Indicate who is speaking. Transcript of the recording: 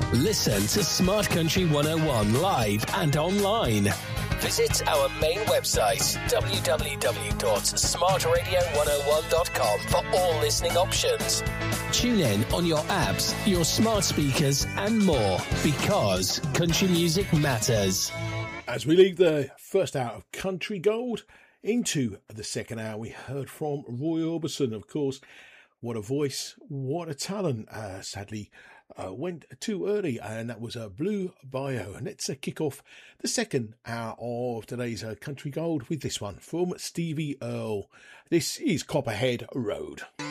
Speaker 1: Listen to Smart Country 101 live and online. Visit our main website, www.smartradio101.com, for all listening options. Tune in on your apps, your smart speakers, and more, because country music matters.
Speaker 2: As we leave the first hour of Country Gold into the second hour, we heard from Roy Orbison. Of course, what a voice, what a talent. Sadly, went too early, and that was a Blue Bayou. And let's kick off the second hour of today's Country Gold with this one from Stevie Earle. This is Copperhead Road.